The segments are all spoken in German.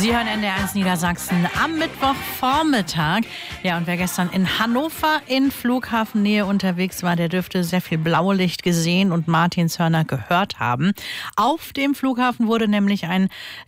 Sie hören NDR1 Niedersachsen am Mittwochvormittag. Ja, und wer gestern in Hannover in Flughafennähe unterwegs war, der dürfte sehr viel Blaulicht gesehen und Martinshörner gehört haben. Auf dem Flughafen wurde nämlich ein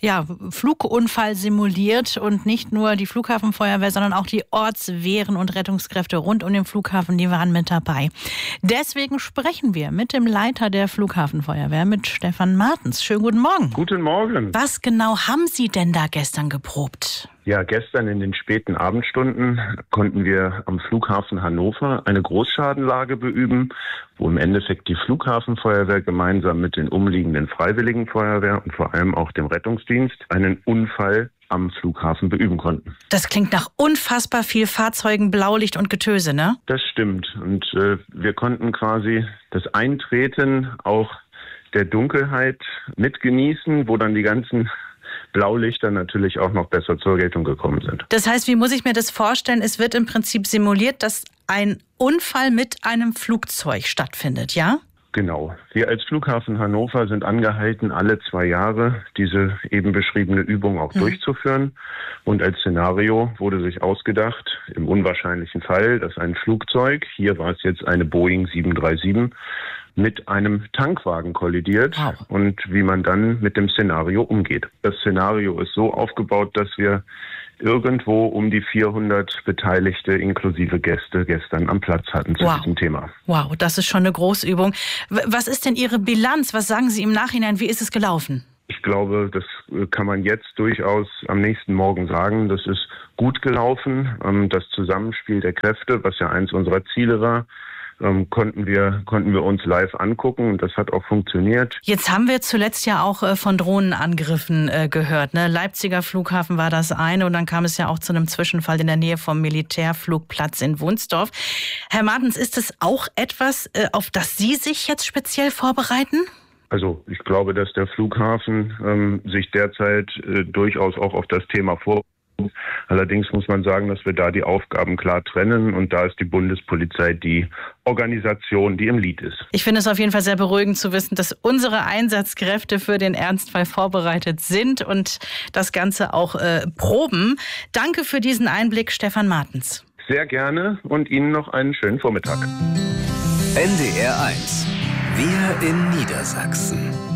Flugunfall simuliert und nicht nur die Flughafenfeuerwehr, sondern auch die Ortswehren und Rettungskräfte rund um den Flughafen, die waren mit dabei. Deswegen sprechen wir mit dem Leiter der Flughafenfeuerwehr, mit Stefan Martens. Schönen guten Morgen. Guten Morgen. Was genau haben Sie denn da gestern geprobt? Ja, gestern in den späten Abendstunden konnten wir am Flughafen Hannover eine Großschadenlage beüben, wo im Endeffekt die Flughafenfeuerwehr gemeinsam mit den umliegenden Freiwilligen Feuerwehr und vor allem auch dem Rettungsdienst einen Unfall am Flughafen beüben konnten. Das klingt nach unfassbar viel Fahrzeugen, Blaulicht und Getöse, ne? Das stimmt. Und wir konnten quasi das Eintreten auch der Dunkelheit mitgenießen, wo dann die ganzen Blaulichter natürlich auch noch besser zur Geltung gekommen sind. Das heißt, wie muss ich mir das vorstellen? Es wird im Prinzip simuliert, dass ein Unfall mit einem Flugzeug stattfindet, ja? Genau. Wir als Flughafen Hannover sind angehalten, alle 2 Jahre diese eben beschriebene Übung auch durchzuführen. Und als Szenario wurde sich ausgedacht, im unwahrscheinlichen Fall, dass ein Flugzeug, hier war es jetzt eine Boeing 737, mit einem Tankwagen kollidiert und wie man dann mit dem Szenario umgeht. Das Szenario ist so aufgebaut, dass wir irgendwo um die 400 Beteiligte inklusive Gäste gestern am Platz hatten zu diesem Thema. Wow, das ist schon eine Großübung. Was ist denn Ihre Bilanz? Was sagen Sie im Nachhinein? Wie ist es gelaufen? Ich glaube, das kann man jetzt durchaus am nächsten Morgen sagen. Das ist gut gelaufen. Das Zusammenspiel der Kräfte, was ja eins unserer Ziele war, konnten wir uns live angucken und das hat auch funktioniert. Jetzt haben wir zuletzt ja auch von Drohnenangriffen gehört, ne? Leipziger Flughafen war das eine und dann kam es ja auch zu einem Zwischenfall in der Nähe vom Militärflugplatz in Wunsdorf. Herr Martens, ist das auch etwas, auf das Sie sich jetzt speziell vorbereiten? Also ich glaube, dass der Flughafen sich derzeit durchaus auch auf das Thema vorbereitet. Allerdings muss man sagen, dass wir da die Aufgaben klar trennen und da ist die Bundespolizei die Organisation, die im Lied ist. Ich finde es auf jeden Fall sehr beruhigend zu wissen, dass unsere Einsatzkräfte für den Ernstfall vorbereitet sind und das Ganze auch proben. Danke für diesen Einblick, Stefan Martens. Sehr gerne und Ihnen noch einen schönen Vormittag. NDR1. Wir in Niedersachsen.